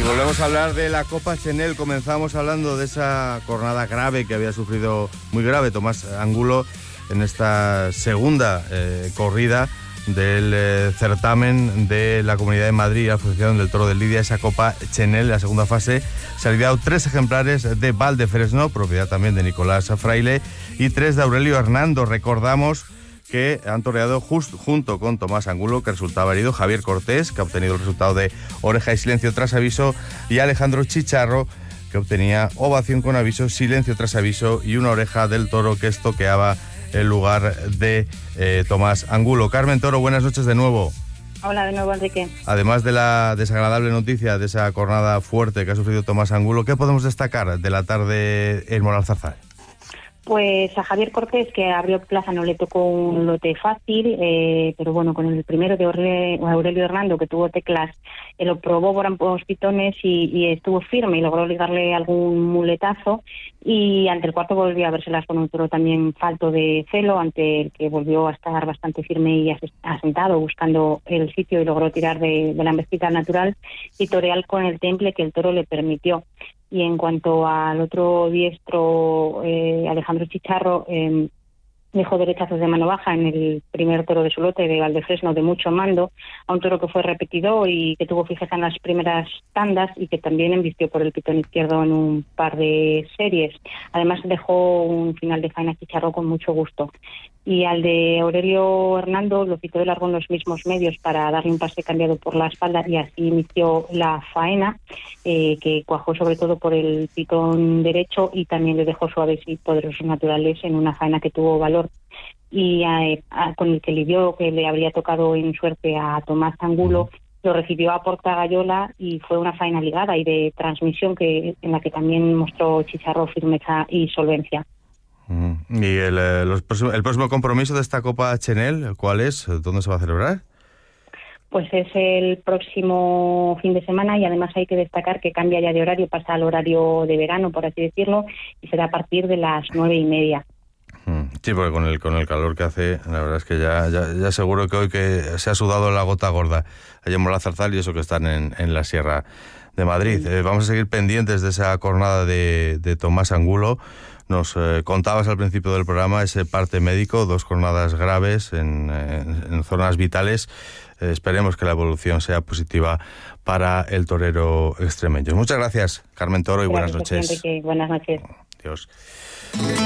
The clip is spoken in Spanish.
Volvemos a hablar de la Copa Chenel. Comenzamos hablando de esa jornada grave que había sufrido, muy grave, Tomás Angulo en esta segunda corrida del certamen de la Comunidad de Madrid, Asociación del Toro de Lidia, esa Copa Chenel. La segunda fase se han lidiado 3 ejemplares de Valdefresno, propiedad también de Nicolás Fraile, y 3 de Aurelio Hernando. Recordamos que han toreado junto con Tomás Angulo, que resultaba herido, Javier Cortés, que ha obtenido el resultado de oreja y silencio tras aviso, y Alejandro Chicharro, que obtenía ovación con aviso, silencio tras aviso y una oreja del toro que estoqueaba el lugar de Tomás Angulo. Carmen Toro, buenas noches de nuevo. Hola de nuevo, Enrique. Además de la desagradable noticia de esa jornada fuerte que ha sufrido Tomás Angulo, ¿qué podemos destacar de la tarde en Moralzarzal? Pues a Javier Cortés, que abrió plaza, no le tocó un lote fácil, pero bueno, con el primero de Aurelio Hernando, que tuvo teclas, lo probó por ambos pitones y estuvo firme y logró ligarle algún muletazo, y ante el cuarto volvió a vérselas con un toro también falto de celo, ante el que volvió a estar bastante firme y asentado buscando el sitio, y logró tirar de la embestida natural y torear con el temple que el toro le permitió. Y en cuanto al otro diestro, Alejandro Chicharro, dejó derechazos de mano baja en el primer toro de su lote de Valdefresno de mucho mando, a un toro que fue repetido y que tuvo fijeza en las primeras tandas y que también embistió por el pitón izquierdo en un par de series. Además dejó un final de faena Chicharro con mucho gusto. Y al de Aurelio Hernando lo quitó de largo en los mismos medios para darle un pase cambiado por la espalda, y así inició la faena, que cuajó sobre todo por el pitón derecho, y también le dejó suaves y poderosos naturales en una faena que tuvo valor. Y con el que lidió, que le habría tocado en suerte a Tomás Angulo, lo recibió a Portagayola y fue una faena ligada y de transmisión en la que también mostró Chicharro firmeza y solvencia. ¿Y el próximo compromiso de esta Copa Chenel, cuál es? ¿Dónde se va a celebrar? Pues es el próximo fin de semana, y además hay que destacar que cambia ya de horario, pasa al horario de verano, por así decirlo, y será a partir de las 9:30. Sí, porque con el calor que hace, la verdad es que ya seguro que hoy que se ha sudado la gota gorda allá en Moralzarzal, y eso que están en la Sierra de Madrid. Vamos a seguir pendientes de esa jornada de Tomás Angulo. Nos contabas al principio del programa ese parte médico, 2 jornadas graves en zonas vitales. Esperemos que la evolución sea positiva para el torero extremeño. Muchas gracias, Carmen Toro, y buenas noches. Enrique. Buenas noches. Adiós.